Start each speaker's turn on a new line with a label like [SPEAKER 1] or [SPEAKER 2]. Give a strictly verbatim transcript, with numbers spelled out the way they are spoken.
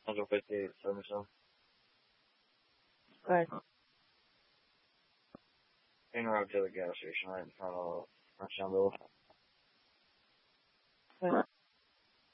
[SPEAKER 1] Central fifty-eight, Somerset.
[SPEAKER 2] Good.
[SPEAKER 1] In road to the gas station right in front of front Shambo.
[SPEAKER 2] Good.